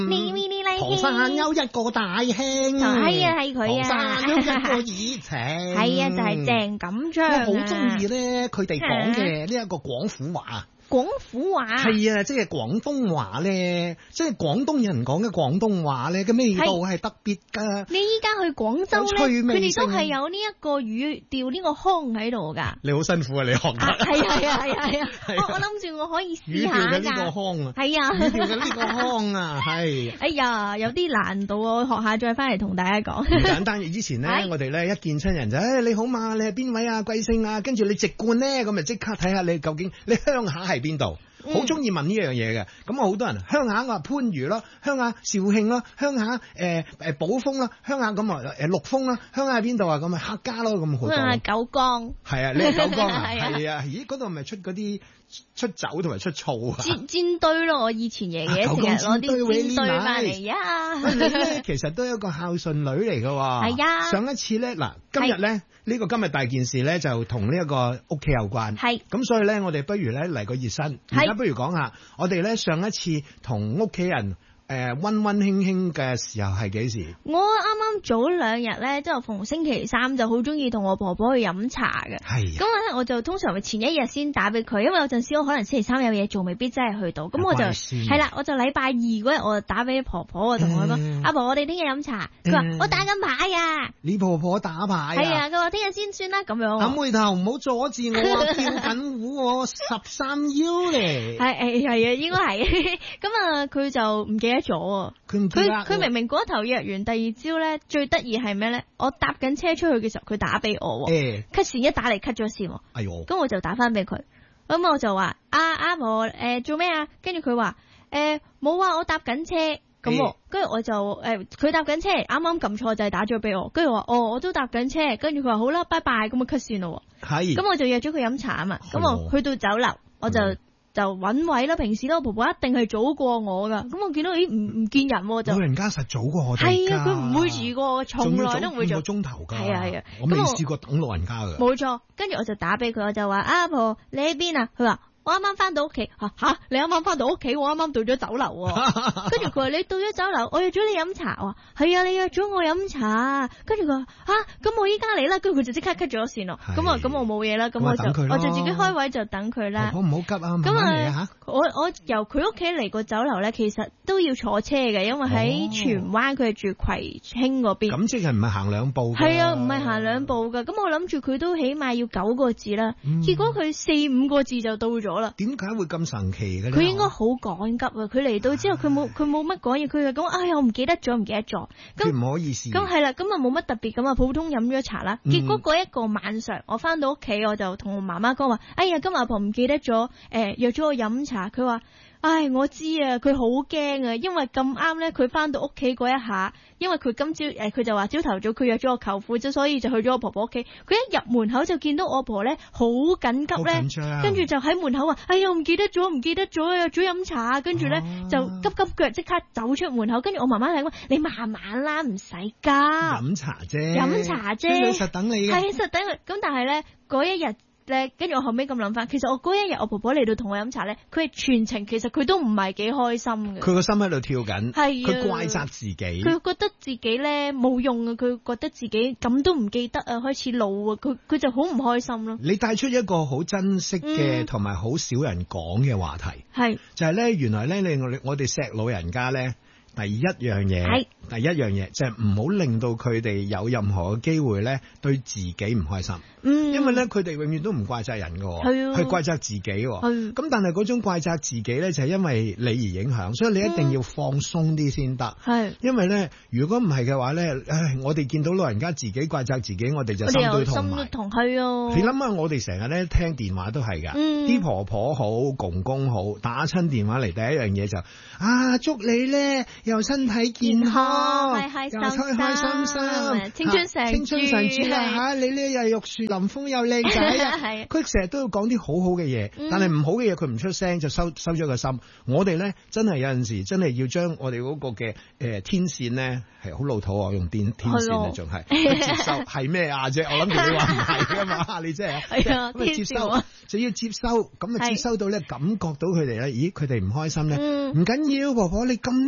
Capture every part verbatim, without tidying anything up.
咪咪咪唐山有一個大兄， 係啊係佢啊， 唐山有一個熱情， 係啊就係鄭錦章啊， 我好中意咧佢哋講嘅呢一個廣府話。 廣府話係啊，即係廣東話咧，即係廣東人講嘅廣東話咧嘅味道係特別㗎。 你依家去廣州咧，佢哋都係有呢一個語調呢個腔喺度㗎。 你好辛苦啊，你學得。 係啊係啊係啊係啊！我我諗住我可以試下㗎。語調嘅呢個腔啊。係啊。語調嘅呢個腔啊，係。哎呀，有啲難度啊！我學下再翻嚟同大家講。 唔簡單，之前咧我哋咧一見親人就誒你好嘛，你係邊位啊？貴姓啊？跟住你籍貫咧，咁咪即刻睇下你究竟你鄉下係邊度？好中意問呢樣嘢嘅，咁啊好多人鄉下我話番禺咯，鄉下肇慶咯，鄉下誒誒寶豐啦，鄉下咁啊誒陸豐啦，鄉下喺邊度啊？咁啊客家咯，咁好多。 啊九江。係啊，你係九江啊？係啊，咦嗰度咪出嗰啲出酒同埋出醋啊？煎煎堆咯，我以前爺爺成日攞啲煎堆翻嚟呀。 你咧其實都係一個孝順女嚟㗎喎。係啊。上一次咧嗱，今日咧。呢個今日大件事咧，就同呢一個屋企有關。係咁，所以咧，我哋不如咧嚟個熱身。而家不如講下，我哋咧上一次同屋企人誒溫溫馨馨嘅時候係幾時？ 我啱啱早兩日咧，即係逢星期三就好中意同我婆婆去飲茶嘅。係。咁咧，我就通常前一日先打俾佢，因為有陣時我可能星期三有嘢做，未必真係去到。咁我就係啦，我就禮拜二嗰日我就打俾婆婆，同我講：阿婆，我哋聽日飲茶。佢話：我打緊牌啊！ 你婆婆打牌啊？ 係啊，佢話聽日先算啦，咁樣。 阿妹頭唔好阻止我啊！跳緊舞我十三幺嚟。 係誒係啊，應該係。咁啊，佢就唔記得咗啊！佢佢佢明明嗰頭約完，第二朝咧最得意係咩咧？我搭緊車出去嘅時候，佢打俾我喎。cut 線一打嚟 cut 咗線。哎呦！咁我就打翻俾佢，咁我就話：阿阿婆誒做咩啊？跟住佢話：誒冇啊，我搭緊車。咁，跟住我就誒，佢搭緊車，啱啱撳錯就係打咗俾我，跟住話哦，我都搭緊車，跟住佢話好啦，拜拜，咁啊 cut 線咯。係。咁我就約咗佢飲茶啊嘛，咁我去到酒樓，我就就揾位啦。平時咧，我婆婆一定係早過我噶，咁我見到咦唔唔見人就。老人家實早過我哋。係啊，佢唔會遲過，從來都唔會早。半個鐘頭㗎。係啊係啊。我未試過等老人家㗎。冇錯，跟住我就打俾佢，我就話阿婆你喺邊啊？佢話。我啱啱翻到屋企，吓、啊、吓，你啱啱翻到屋企，我啱啱到咗酒樓，跟住佢話你到咗酒樓，我約咗你飲茶，我話係啊，你約咗我飲茶，跟住佢話吓，咁、啊、我依家嚟啦，跟住佢就即刻 cut 咗線咯，咁啊咁我冇嘢啦，咁我就我就自己開位就等佢啦。婆婆唔好急啊，慢慢嚟啊吓。我我由佢屋企嚟個酒樓咧，其實都要坐車嘅，因為喺荃灣佢係住葵青嗰邊。咁即係唔係行兩步？係啊，唔係行兩步噶，咁我諗住佢都起碼要九個字啦，嗯、結果佢四五個字就到咗。點解會咁神奇嘅咧？佢應該好趕急啊！佢嚟到之後，佢冇佢冇乜講嘢，佢就講：哎呀，我唔記得咗，唔記得咗。咁唔好意思。咁係啦，咁啊冇乜特別咁啊，普通飲咗茶啦。結果嗰一個晚上，我翻到屋企，我就同我媽媽講話：哎呀，今日阿婆唔記得咗，誒、呃、約咗我飲茶。佢話：唉，我知啊，佢好驚啊，因為咁啱咧，佢翻到屋企嗰一下，因為佢今朝誒，佢、呃、就話朝頭早佢約咗我舅父，即所以就去咗我婆婆屋企。佢一入門口就見到我婆咧，好緊急咧，跟住就喺門口話：哎呀，唔記得咗，唔記得咗啊，早飲茶。跟住咧、啊、就急急腳即刻走出門口。跟住我媽媽係話：你慢慢啦，唔使急，飲茶啫，飲茶啫，實等你嘅，係實等佢。咁但係咧嗰一日。跟住我後尾咁諗翻，其實我嗰一日我婆婆嚟到同我飲茶咧，佢係全程其實佢都唔係幾開心嘅。佢個心喺度跳緊，係佢怪責自己，佢覺得自己咧冇用啊，佢覺得自己咁都唔記得啊，開始老啊，佢佢就好唔開心咯。你帶出一個好珍惜嘅同埋好少人講嘅話題，係、嗯、就係、是、咧，原來咧你我我哋錫老人家咧。第一樣嘢，第一樣嘢就係唔好令到佢哋有任何嘅機會咧，對自己唔開心。嗯，因為咧佢哋永遠都唔怪責人㗎，係去怪責自己。係咁，但係嗰種怪責自己咧，就係因為你而影響，所以你一定要放鬆啲先得。係，因為咧，如果唔係嘅話咧，唉，我哋見到老人家自己怪責自己，我哋就心都痛埋。同係啊！你諗下，我哋成日咧聽電話都係㗎，啲、嗯、婆婆好，公公好，打親電話嚟，第一樣嘢就啊，祝你咧。又身體健康，開開心心，開開心心，青春常青春常駐啦嚇！你呢又玉樹臨風又靚仔啊！佢成日都要講啲好好嘅嘢，但係唔好嘅嘢佢唔出聲就收收咗個心。我哋咧真係有陣時真係要將我哋嗰個嘅誒、呃、天線咧係好老土啊，用電天線啊仲係接收係咩啊啫？我諗住你話唔係㗎嘛，你真係係啊，接收就要接收，咁啊接收到咧感覺到佢哋咧，咦佢哋唔開心咧，唔緊要，婆婆你咁叻嘅。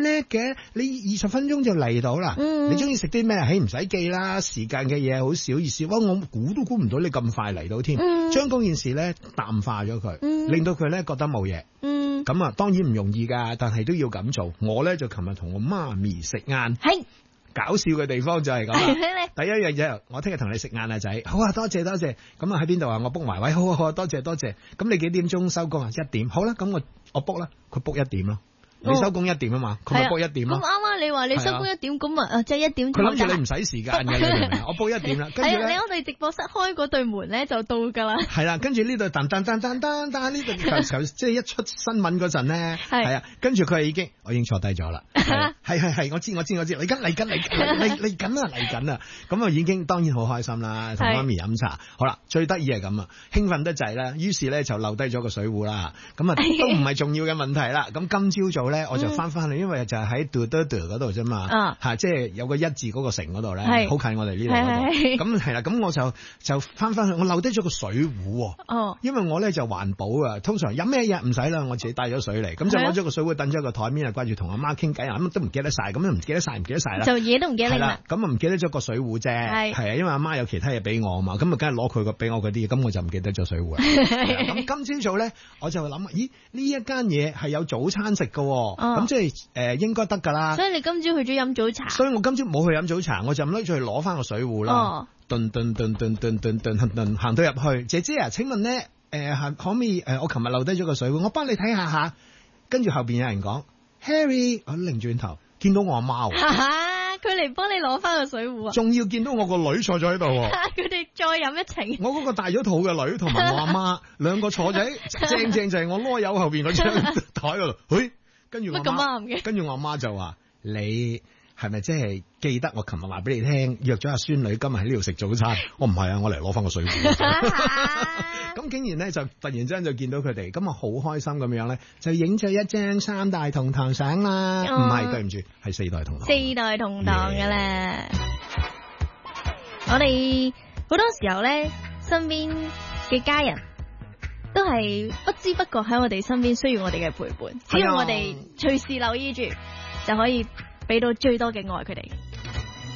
嘅，你二十分鐘就嚟到啦。嗯、你中意食啲咩？唉，唔使記啦，時間嘅嘢好少意思。哇，我估都估唔到你咁快嚟到添，將嗰、嗯、件事咧淡化咗佢，嗯、令到佢咧覺得冇嘢。嗯，咁啊，當然唔容易噶，但係都要咁做。我咧就琴日同我媽咪食晏，係搞笑嘅地方就係咁啦。第一樣嘢，我聽日同你食晏啊，仔。好啊，多謝多謝。咁啊喺邊度啊？我 book 埋位，好啊好啊，多謝多謝。咁你幾點鐘收工啊？一點。好啦，咁我我 book 啦，佢 book 一點咯。你收工一點啊嘛，佢咪 book 一點咯。咁啱啱你話你收工一點，咁啊即係一點。佢諗住你唔使時間嘅，我 book 一點啦。係啊，你我哋直播室開嗰對門咧就到噶啦。係啦，跟住呢度噔噔噔噔噔噔呢度即係一出新聞嗰陣咧，係啊，跟住佢係已經我已經坐低咗啦。係係係，我知我知我知，嚟緊嚟緊嚟嚟嚟緊啊嚟緊啊，咁啊已經當然好開心啦，同媽咪飲茶。好啦，最得意係咁啊，興奮得滯啦，於是咧就漏低咗個水壺啦。咁啊都唔係重要嘅問題啦。咁今朝早咧我就翻翻去，因為就係喺 do do do 嗰度啫嘛，吓即係有個一字嗰個城嗰度咧，好近我哋呢度。咁係啦，咁我就就翻翻去，我漏低咗個水壺。哦，因為我咧就環保啊，通常飲咩嘢唔使啦，我自己帶咗水嚟，咁就攞咗個水壺，等咗個台面啊，掛住同阿媽傾偈啊，咁都唔記得晒，咁都唔記得晒，唔記得晒啦，就嘢都唔記得啦。咁啊唔記得咗個水壺啫，係係啊，因為阿媽有其他嘢俾我啊嘛，咁啊梗係攞佢個俾我嗰啲，咁我就唔記得咗水壺啦。咁今朝早咧，我就諗，咦呢一間嘢係有早餐食噶。咁即係誒、呃，應該得噶啦。所以你今朝去咗飲早茶。所以我今朝冇去飲早茶，我就咁拎住去攞翻個水壺啦。頓頓頓頓頓頓頓頓行到入去，姐姐啊，請問咧，誒、呃，可唔可以誒、呃，我琴日漏低咗個水壺，我幫你睇下下。跟住後邊有人講 Harry，我擰轉頭見到我阿媽。佢嚟幫你攞翻個水壺啊！仲要見到我個女坐咗喺度。佢哋再飲一程。我嗰個大咗肚嘅女同埋我阿媽兩個坐仔，正正就係我囉柚後邊嗰張台嗰度。嘿，跟住我媽，跟住我阿媽就話：你係咪即係記得我琴日話俾你聽，約咗阿孫女今日喺呢度食早餐？我唔係啊，我嚟攞翻個水壺。咁竟然咧就突然之間就見到佢哋，咁啊好開心咁樣咧，就影咗一張三代同堂相啦。唔係、哦，對唔住，係四代同堂。四代同堂嘅咧，Yeah. 我哋好多時候咧，身邊嘅家人都係不知不覺喺我哋身邊，需要我哋嘅陪伴。只要我哋隨時留意住，就可以俾到最多嘅愛佢哋。